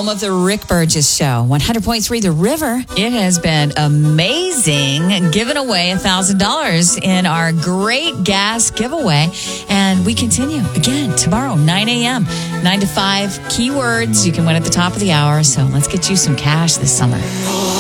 home of the Rick Burgess Show. 100.3 The River. It has been amazing giving away $1,000 in our great gas giveaway. And we continue again tomorrow, 9 a.m., 9 to 5. Keywords you can win at the top of the hour. So let's get you some cash this summer.